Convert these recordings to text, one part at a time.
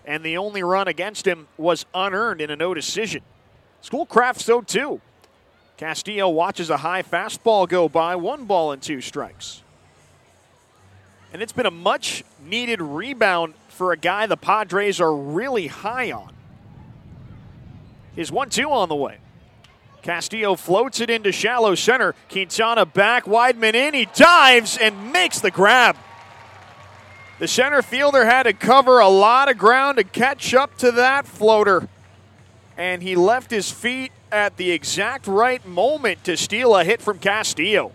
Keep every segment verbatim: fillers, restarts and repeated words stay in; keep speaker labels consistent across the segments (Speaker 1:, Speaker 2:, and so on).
Speaker 1: and the only run against him was unearned in a no decision. Schoolcraft so too. Castillo watches a high fastball go by, one ball and two strikes. And it's been a much needed rebound for a guy the Padres are really high on. His one two on the way. Castillo floats it into shallow center. Quintana back, Weidman in. He dives and makes the grab. The center fielder had to cover a lot of ground to catch up to that floater. And he left his feet at the exact right moment to steal a hit from Castillo.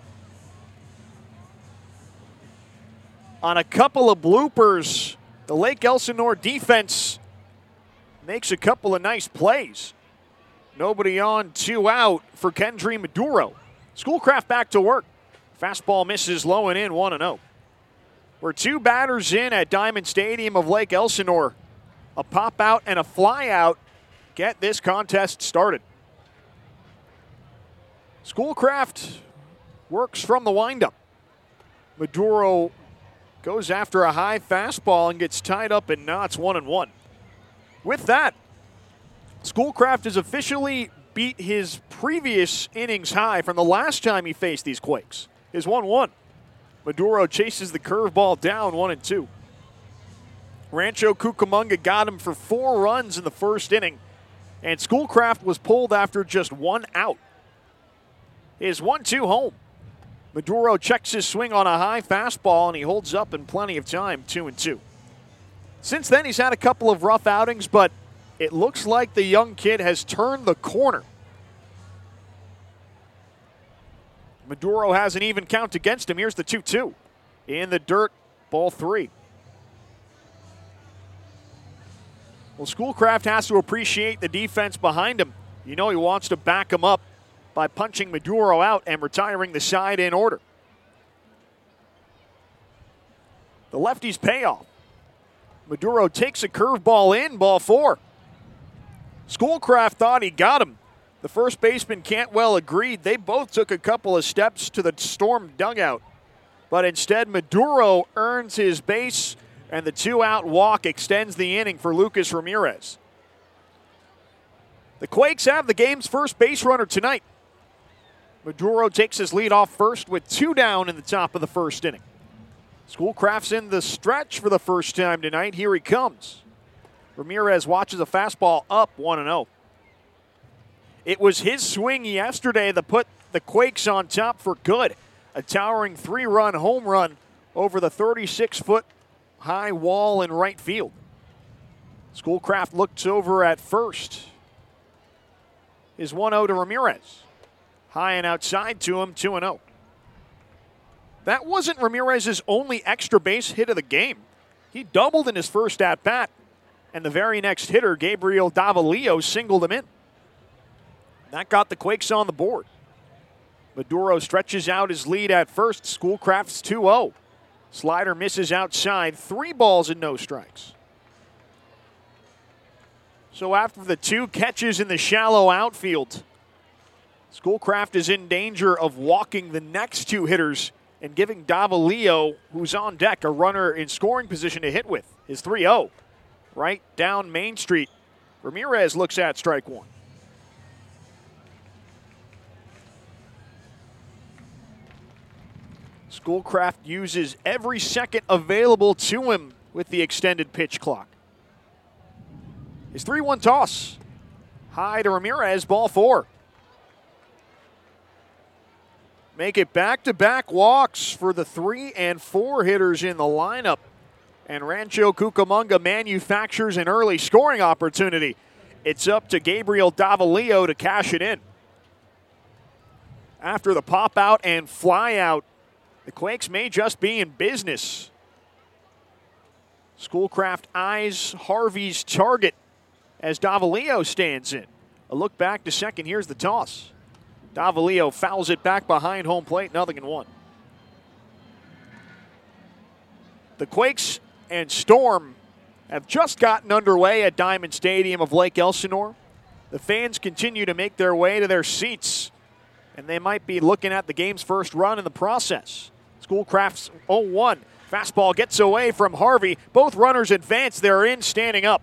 Speaker 1: On a couple of bloopers, the Lake Elsinore defense makes a couple of nice plays. Nobody on, two out for Kendry Maduro. Schoolcraft back to work. Fastball misses low and in, one and oh. We're two batters in at Diamond Stadium of Lake Elsinore. A pop out and a fly out get this contest started. Schoolcraft works from the windup. Maduro goes after a high fastball and gets tied up in knots, one and one. With that, Schoolcraft has officially beat his previous innings high from the last time he faced these Quakes. His one one. Maduro chases the curveball down, one and two. Rancho Cucamonga got him for four runs in the first inning, and Schoolcraft was pulled after just one out. His one two home. Maduro checks his swing on a high fastball, and he holds up in plenty of time, two and two. Since then, he's had a couple of rough outings, but it looks like the young kid has turned the corner. Maduro has an even count against him. Here's the two two. In the dirt, ball three. Well, Schoolcraft has to appreciate the defense behind him. You know he wants to back him up by punching Maduro out and retiring the side in order. The lefty's payoff. Maduro takes a curveball in, ball four. Schoolcraft thought he got him. The first baseman Cantwell agreed. They both took a couple of steps to the Storm dugout. But instead, Maduro earns his base, and the two-out walk extends the inning for Lucas Ramirez. The Quakes have the game's first base runner tonight. Maduro takes his lead off first with two down in the top of the first inning. Schoolcraft's in the stretch for the first time tonight. Here he comes. Ramirez watches a fastball up, one and oh. It was his swing yesterday that put the Quakes on top for good. A towering three-run home run over the thirty-six foot high wall in right field. Schoolcraft looks over at first. Is one oh to Ramirez. High and outside to him, two and oh. That wasn't Ramirez's only extra base hit of the game. He doubled in his first at-bat, and the very next hitter, Gabriel Davalillo, singled him in. That got the Quakes on the board. Maduro stretches out his lead at first. Schoolcraft's two oh. Slider misses outside. Three balls and no strikes. So after the two catches in the shallow outfield, Schoolcraft is in danger of walking the next two hitters and giving Davalillo, who's on deck, a runner in scoring position to hit with. His three oh. Right down Main Street. Ramirez looks at strike one. Schoolcraft uses every second available to him with the extended pitch clock. His three one toss. High to Ramirez, ball four. Make it back-to-back walks for the three and four hitters in the lineup. And Rancho Cucamonga manufactures an early scoring opportunity. It's up to Gabriel Davalillo to cash it in. After the pop-out and fly-out, the Quakes may just be in business. Schoolcraft eyes Harvey's target as Davalillo stands in. A look back to second. Here's the toss. Davalillo fouls it back behind home plate. Nothing in one. The Quakes and Storm have just gotten underway at Diamond Stadium of Lake Elsinore. The fans continue to make their way to their seats, and they might be looking at the game's first run in the process. Schoolcraft's oh one. Fastball gets away from Harvey. Both runners advance. They're in, standing up.